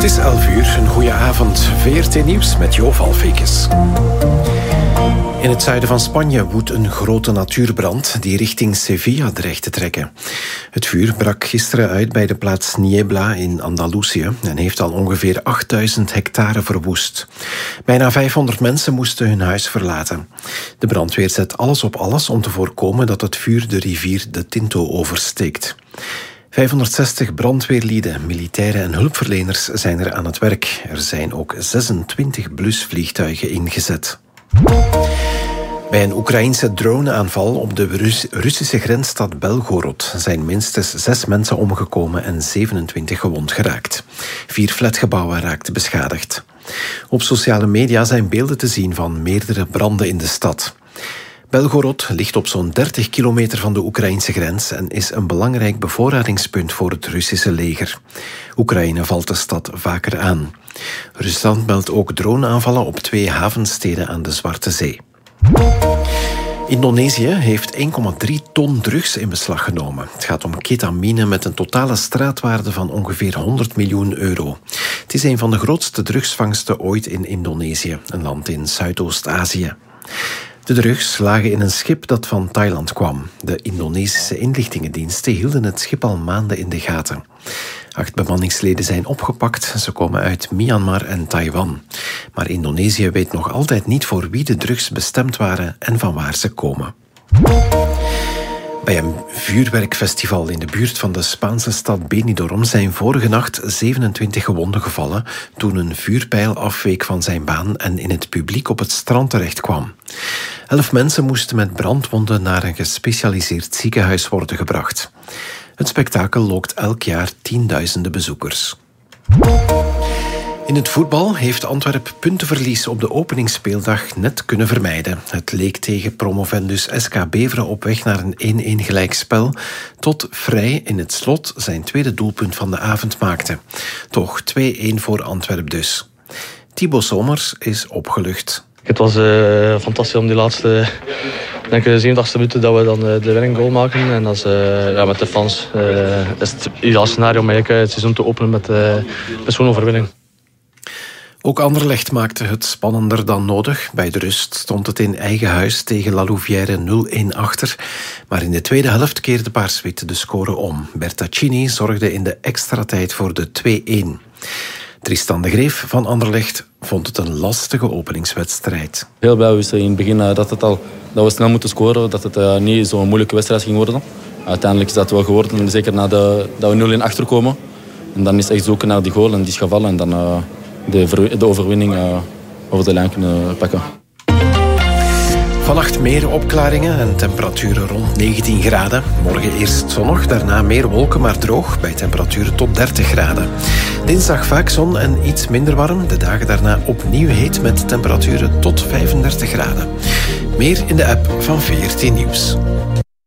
Het is 11:00, een goede avond. VRT Nieuws met Jo Valfekes. In het zuiden van Spanje woedt een grote natuurbrand die richting Sevilla dreigt te trekken. Het vuur brak gisteren uit bij de plaats Niebla in Andalusië en heeft al ongeveer 8000 hectare verwoest. Bijna 500 mensen moesten hun huis verlaten. De brandweer zet alles op alles om te voorkomen dat het vuur de rivier de Tinto oversteekt. 560 brandweerlieden, militairen en hulpverleners zijn er aan het werk. Er zijn ook 26 blusvliegtuigen ingezet. Bij een Oekraïense droneaanval op de Russische grensstad Belgorod zijn minstens 6 mensen omgekomen en 27 gewond geraakt. 4 flatgebouwen raakten beschadigd. Op sociale media zijn beelden te zien van meerdere branden in de stad. Belgorod ligt op zo'n 30 kilometer van de Oekraïnse grens en is een belangrijk bevoorradingspunt voor het Russische leger. Oekraïne valt de stad vaker aan. Rusland meldt ook droneaanvallen op 2 havensteden aan de Zwarte Zee. Indonesië heeft 1,3 ton drugs in beslag genomen. Het gaat om ketamine met een totale straatwaarde van ongeveer 100 miljoen euro. Het is een van de grootste drugsvangsten ooit in Indonesië, een land in Zuidoost-Azië. De drugs lagen in een schip dat van Thailand kwam. De Indonesische inlichtingendiensten hielden het schip al maanden in de gaten. 8 bemanningsleden zijn opgepakt. Ze komen uit Myanmar en Taiwan. Maar Indonesië weet nog altijd niet voor wie de drugs bestemd waren en van waar ze komen. Bij een vuurwerkfestival in de buurt van de Spaanse stad Benidorm zijn vorige nacht 27 gewonden gevallen toen een vuurpijl afweek van zijn baan en in het publiek op het strand terecht kwam. 11 mensen moesten met brandwonden naar een gespecialiseerd ziekenhuis worden gebracht. Het spektakel lokt elk jaar tienduizenden bezoekers. In het voetbal heeft Antwerpen puntenverlies op de openingsspeeldag net kunnen vermijden. Het leek tegen promovendus SK Beveren op weg naar een 1-1 gelijkspel, tot Vrij in het slot zijn tweede doelpunt van de avond maakte. Toch 2-1 voor Antwerpen dus. Thibaut Somers is opgelucht. Het was fantastisch om die laatste 87 minuten dat we dan de winning goal maken. En dat is, met de fans is het ideaal scenario om het seizoen te openen met zo'n overwinning. Ook Anderlecht maakte het spannender dan nodig. Bij de rust stond het in eigen huis tegen La Louvière 0-1 achter. Maar in de tweede helft keerde Paars-Wit de score om. Bertaccini zorgde in de extra tijd voor de 2-1. Tristan de Greef van Anderlecht vond het een lastige openingswedstrijd. Heel blij wisten in het begin dat we snel moeten scoren, dat het niet zo'n moeilijke wedstrijd ging worden. Uiteindelijk is dat wel geworden, zeker nadat we 0-1 achterkomen. En dan is het echt zoeken naar die goal en die is gevallen en dan de overwinning over de lijn kunnen pakken. Vannacht meer opklaringen en temperaturen rond 19 graden. Morgen eerst zonnig, daarna meer wolken, maar droog, bij temperaturen tot 30 graden. Dinsdag vaak zon en iets minder warm. De dagen daarna opnieuw heet met temperaturen tot 35 graden. Meer in de app van VRT Nieuws.